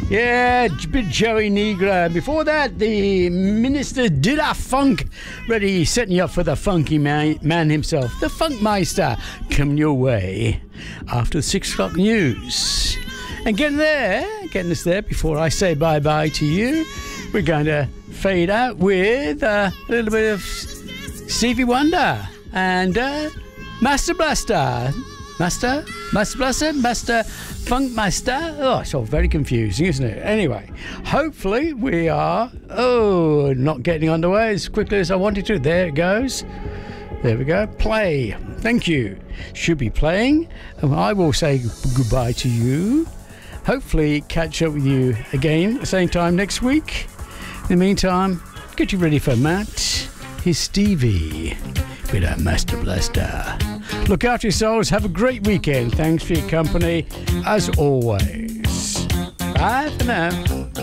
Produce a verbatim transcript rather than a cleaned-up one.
Yeah, bit Joey Negro. Before that, the Minister de la Funk, ready setting you up for the funky man, man himself, the Funkmeister, coming your way after the six o'clock news. And getting there, getting us there before I say bye-bye to you, we're going to fade out with uh, a little bit of Stevie Wonder and uh, Master Blaster. Master? Master Blaster? Master Funkmeister? Oh, it's all very confusing, isn't it? Anyway, hopefully we are, oh, not getting underway as quickly as I wanted to. There it goes. There we go. Play. Thank you. Should be playing. And I will say goodbye to you. Hopefully catch up with you again at the same time next week. In the meantime, get you ready for Matt. Here's Stevie with our Master Blaster. Look after yourselves. Have a great weekend. Thanks for your company, as always. Bye for now.